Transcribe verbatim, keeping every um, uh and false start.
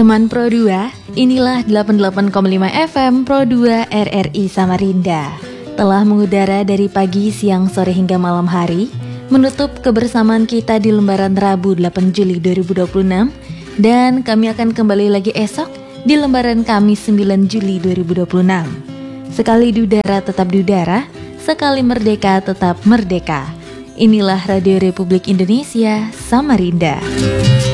Teman Pro dua, inilah delapan puluh delapan koma lima F M Pro dua R R I Samarinda. Telah mengudara dari pagi, siang, sore hingga malam hari, menutup kebersamaan kita di lembaran Rabu delapan Juli dua ribu dua puluh enam. Dan kami akan kembali lagi esok di lembaran Kamis sembilan Juli dua ribu dua puluh enam. Sekali di udara tetap di udara, sekali merdeka tetap merdeka. Inilah Radio Republik Indonesia Samarinda.